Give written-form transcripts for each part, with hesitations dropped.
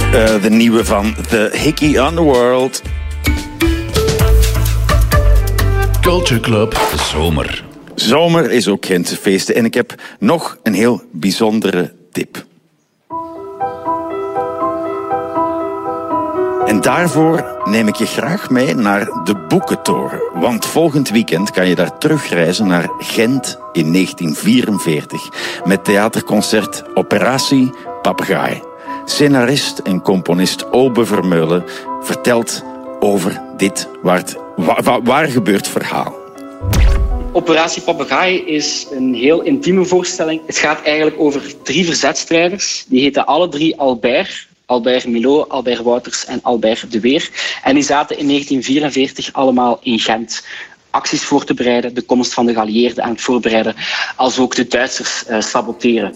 De nieuwe van The Hickey Underworld. Culture Club Zomer. Zomer is ook Gentse feesten en ik heb nog een heel bijzondere tip. En daarvoor neem ik je graag mee naar de Boekentoren. Want volgend weekend kan je daar terugreizen naar Gent in 1944. Met theaterconcert Operatie Papegaai. Scenarist en componist Obe Vermeulen vertelt over dit waar gebeurt verhaal. Operatie Papegaai is een heel intieme voorstelling. Het gaat eigenlijk over 3 verzetstrijders. Die heten alle 3 Albert. Albert Milot, Albert Wouters en Albert de Weer. En die zaten in 1944 allemaal in Gent acties voor te bereiden, de komst van de geallieerden aan het voorbereiden, als ook de Duitsers saboteren.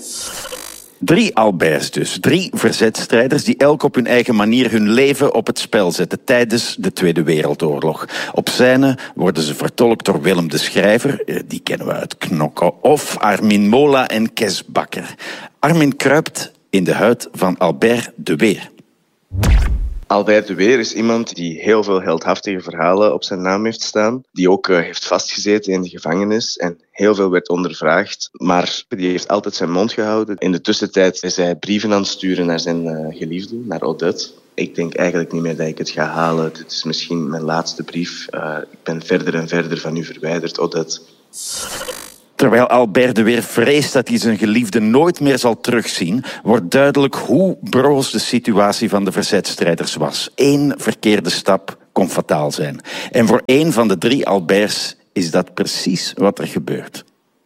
3 Alberts dus, 3 verzetstrijders die elk op hun eigen manier hun leven op het spel zetten tijdens de Tweede Wereldoorlog. Op scène worden ze vertolkt door Willem de Schrijver, die kennen we uit Knokken, of Armin Mola en Kes Bakker. Armin kruipt in de huid van Albert de Weer. Albert de Weer is iemand die heel veel heldhaftige verhalen op zijn naam heeft staan. Die ook heeft vastgezeten in de gevangenis en heel veel werd ondervraagd. Maar die heeft altijd zijn mond gehouden. In de tussentijd is hij brieven aan het sturen naar zijn geliefde, naar Odette. Ik denk eigenlijk niet meer dat ik het ga halen. Dit is misschien mijn laatste brief. Ik ben verder en verder van u verwijderd, Odette. Terwijl Albert de Weer vreest dat hij zijn geliefde nooit meer zal terugzien, wordt duidelijk hoe broos de situatie van de verzetstrijders was. 1 verkeerde stap kon fataal zijn. En voor 1 van de 3 Alberts is dat precies wat er gebeurt.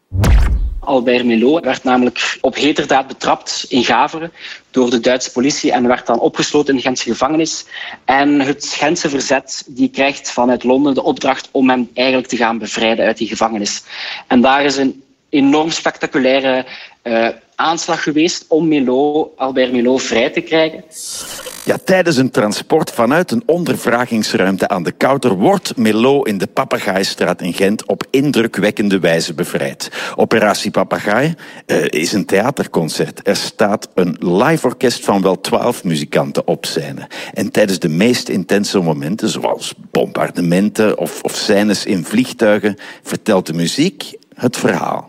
Albert Milot werd namelijk op heterdaad betrapt in Gaveren door de Duitse politie en werd dan opgesloten in de Gentse gevangenis. En het Gentse verzet die krijgt vanuit Londen de opdracht om hem eigenlijk te gaan bevrijden uit die gevangenis. En daar is een enorm spectaculaire aanslag geweest om Albert Milot vrij te krijgen. Ja, tijdens een transport vanuit een ondervragingsruimte aan de Kouter wordt Milot in de Papagaaistraat in Gent op indrukwekkende wijze bevrijd. Operatie Papegaai is een theaterconcert. Er staat een live orkest van wel 12 muzikanten op scène. En tijdens de meest intense momenten, zoals bombardementen of scènes in vliegtuigen, vertelt de muziek het verhaal.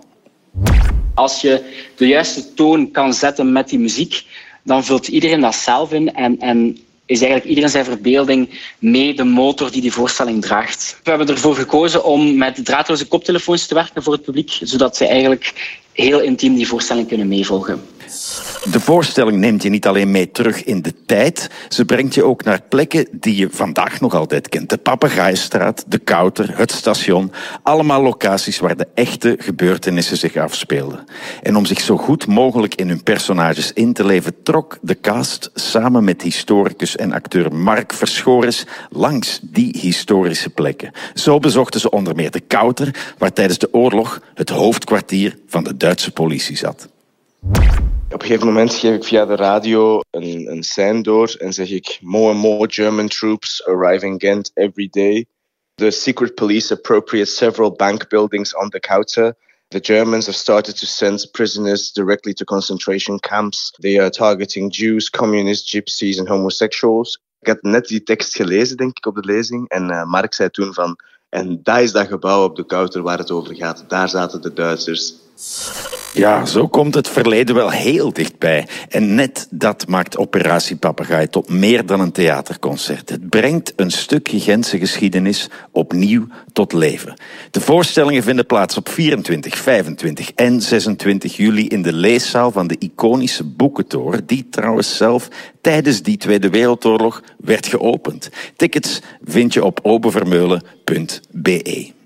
Als je de juiste toon kan zetten met die muziek, dan vult iedereen dat zelf in en is eigenlijk iedereen zijn verbeelding mee de motor die voorstelling draagt. We hebben ervoor gekozen om met draadloze koptelefoons te werken voor het publiek, zodat ze eigenlijk heel intiem die voorstelling kunnen meevolgen. De voorstelling neemt je niet alleen mee terug in de tijd, ze brengt je ook naar plekken die je vandaag nog altijd kent. De Papegaaistraat, de Kouter, het station, allemaal locaties waar de echte gebeurtenissen zich afspeelden. En om zich zo goed mogelijk in hun personages in te leven, trok de cast samen met historicus en acteur Mark Verschoores langs die historische plekken. Zo bezochten ze onder meer de Kouter, waar tijdens de oorlog het hoofdkwartier van de Duitse politie zat. Op een gegeven moment geef ik via de radio een sein door en zeg ik more and more German troops arrive in Ghent every day. The secret police appropriate several bank buildings on the Kouter. The Germans have started to send prisoners directly to concentration camps. They are targeting Jews, communists, gypsies and homosexuals. Ik had net die tekst gelezen, denk ik, op de lezing. En Mark zei toen van, en daar is dat gebouw op de Kouter waar het over gaat. Daar zaten de Duitsers. Ja, zo komt het verleden wel heel dichtbij. En net dat maakt Operatie Papegaai tot meer dan een theaterconcert. Het brengt een stukje Gentse geschiedenis opnieuw tot leven. De voorstellingen vinden plaats op 24, 25 en 26 juli in de leeszaal van de iconische Boekentoren, die trouwens zelf tijdens die Tweede Wereldoorlog werd geopend. Tickets vind je op obevermeulen.be.